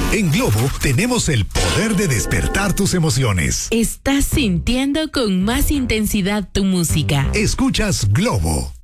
En Globo tenemos el poder de despertar tus emociones. Estás sintiendo con más intensidad tu música. Escuchas Globo